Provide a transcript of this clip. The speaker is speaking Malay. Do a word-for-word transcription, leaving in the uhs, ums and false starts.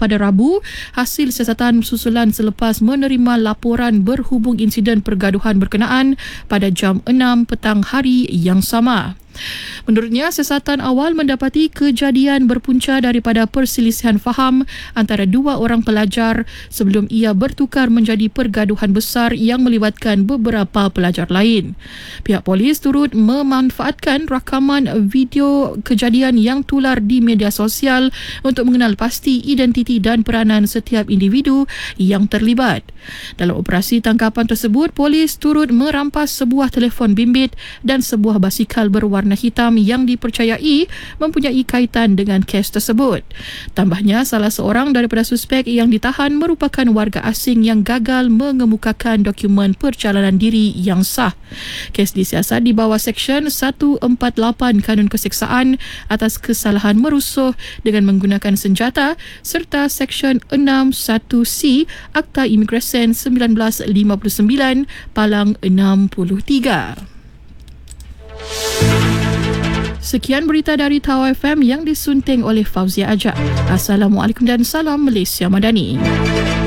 pada Rabu hasil siasatan susulan selepas menerima laporan berhubung insiden pergaduhan berkenaan pada jam enam petang hari yang sama. Menurutnya, siasatan awal mendapati kejadian berpunca daripada perselisihan faham antara dua orang pelajar sebelum ia bertukar menjadi pergaduhan besar yang melibatkan beberapa pelajar lain. Pihak polis turut memanfaatkan rakaman video kejadian yang tular di media sosial untuk mengenal pasti identiti dan peranan setiap individu yang terlibat. Dalam operasi tangkapan tersebut, polis turut merampas sebuah telefon bimbit dan sebuah basikal berwarna hitam yang dipercayai mempunyai kaitan dengan kes tersebut. Tambahnya, salah seorang daripada suspek yang ditahan merupakan warga asing yang gagal mengemukakan dokumen perjalanan diri yang sah. Kes disiasat di bawah Seksyen seratus empat puluh lapan Kanun Keseksaan atas kesalahan merusuh dengan menggunakan senjata serta Seksyen enam puluh satu C Akta Imigresen seribu sembilan ratus lima puluh sembilan Palang enam puluh tiga. Sekian berita dari Tau F M yang disunting oleh Fauzia Ajak. Assalamualaikum dan salam Malaysia Madani.